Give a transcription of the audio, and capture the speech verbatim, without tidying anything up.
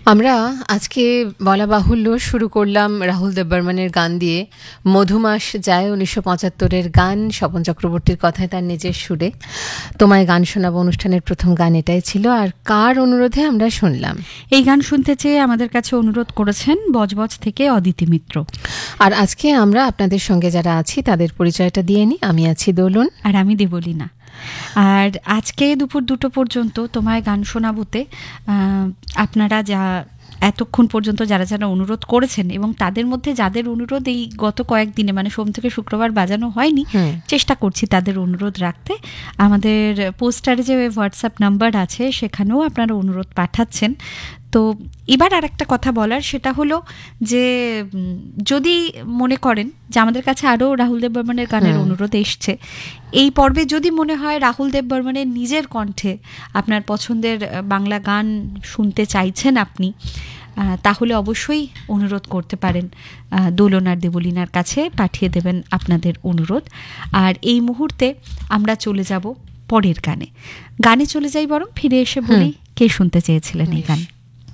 আমরা আজকে বলা বাহুল্য শুরু করলাম রাহুল দেববর্মনের গান দিয়ে। মধুমাস যায় উনিশশো পঁচাত্তরের গান, স্বপন চক্রবর্তীর কথায় তার নিজের সুরে। তোমায় গান শোনাবো অনুষ্ঠানের প্রথম গান এটাই ছিল। আর কার অনুরোধে আমরা শুনলাম? এই গান শুনতে চেয়ে আমাদের কাছে অনুরোধ করেছেন বজবজ থেকে অদিতি মিত্র। আর আজকে আমরা আপনাদের সঙ্গে যারা আছি তাদের পরিচয়টা দিয়ে নিই। আমি আছি দোলন, আর আমি দেবলীনা। আর আজকে দুপুর দুটো পর্যন্ত তোমায় গান শোনাবোতে আপনারা যা এতক্ষণ পর্যন্ত যারা যারা অনুরোধ করেছেন এবং তাদের মধ্যে যাদের অনুরোধ এই গত কয়েকদিনে মানে সোম থেকে শুক্রবার বাজানো হয়নি, চেষ্টা করছি তাদের অনুরোধ রাখতে। আমাদের পোস্টারে যে হোয়াটসঅ্যাপ নাম্বার আছে সেখানেও আপনারা অনুরোধ পাঠাচ্ছেন। তো এবার আর একটা কথা বলার, সেটা হলো যে যদি মনে করেন যে আমাদের কাছে আরও রাহুল দেববর্মনের গানের অনুরোধ এসছে, এই পর্বে যদি মনে হয় রাহুল দেববর্মনের নিজের কণ্ঠে আপনার পছন্দের বাংলা গান শুনতে চাইছেন আপনি, তাহলে অবশ্যই অনুরোধ করতে পারেন। দোলন আর দেবলীনার কাছে পাঠিয়ে দেবেন আপনাদের অনুরোধ। আর এই মুহূর্তে আমরা চলে যাব পরের গানে। গানে চলে যাই, বরং ফিরে এসে বলি কে শুনতে চেয়েছিলেন এই গান।